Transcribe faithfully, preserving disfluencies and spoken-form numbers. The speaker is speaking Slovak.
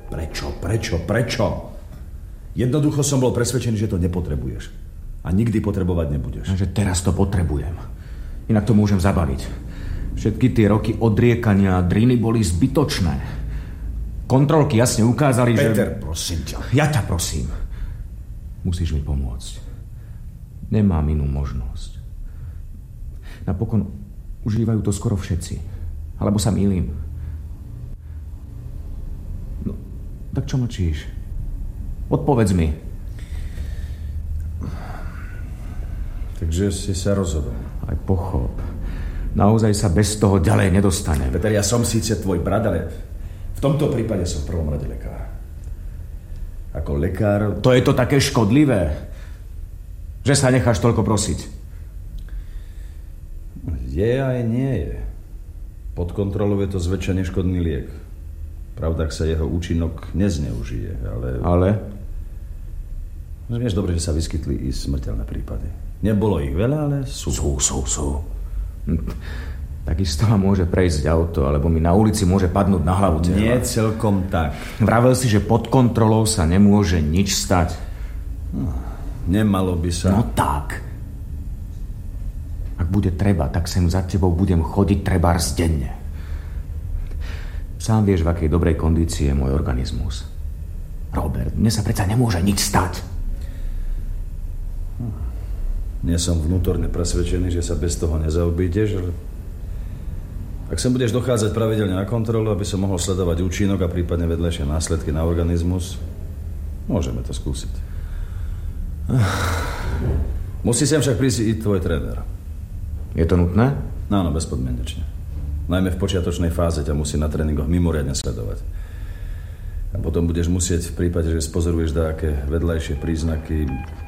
Prečo, prečo, prečo? Jednoducho som bol presvedčený, že to nepotrebuješ. A nikdy potrebovať nebudeš. A že teraz to potrebujem. Inak to môžem zabaliť. Všetky tie roky odriekania a driny boli zbytočné. Kontrolky jasne ukázali, Peter, že... Peter, prosím ťa. Ja ťa prosím. Musíš mi pomôcť. Nemám inú možnosť. Napokon užívajú to skoro všetci. Alebo sa mýlim. No, tak čo mlčíš? Odpovedz mi. Takže si sa rozhodol. Aj pochop. Naozaj sa bez toho ďalej nedostanem. Peter, ja som síce tvoj brat, ale v tomto prípade som v prvom rade lekár. Ako lekár... To je to také škodlivé, že sa necháš toľko prosiť. Je aj nie je. Pod kontrolou je to zväčša neškodný liek. Pravda, ak sa jeho účinok nezneužije, ale... Ale? No, vieš dobre, že sa vyskytli i smrteľné prípady. Nebolo ich veľa, ale sú. Sú, sú, sú. Takisto ma môže prejsť auto, alebo mi na ulici môže padnúť na hlavu tela. Nie celkom tak. Vravel si, že pod kontrolou sa nemôže nič stať. No, nemalo by sa. No tak. Ak bude treba, tak sem za tebou budem chodiť trebárs denne. Sám vieš, v akej dobrej kondícii je môj organizmus. Robert, mne sa predsa nemôže nič stať. Nie som vnútorne presvedčený, že sa bez toho nezaobídeš, ale ak sem budeš dochádzať pravidelne na kontrolu, aby som mohol sledovať účinok a prípadne vedľajšie následky na organizmus, môžeme to skúsiť. Musí sem však prísť i tvoj tréner. Je to nutné? Áno, bezpodmienečne. Najmä v počiatočnej fáze ťa musí na tréningoch mimoriadne sledovať. A potom budeš musieť v prípade, že spozoruješ dáke vedľajšie príznaky,